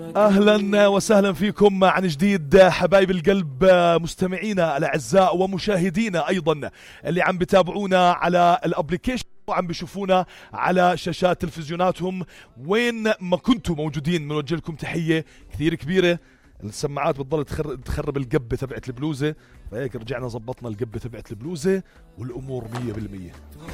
اهلا وسهلا فيكم عن جديد حبايب القلب، مستمعينا الاعزاء ومشاهدينا ايضا اللي عم بتابعونا على الابليكيشن وعم بيشوفونا على شاشات تلفزيوناتهم وين ما كنتم موجودين. بنوجه لكم تحيه كثير كبيره. السماعات بتضل تخرب القبه تبعت البلوزه، فهيك رجعنا زبطنا القبه تبعت البلوزه والامور 100%.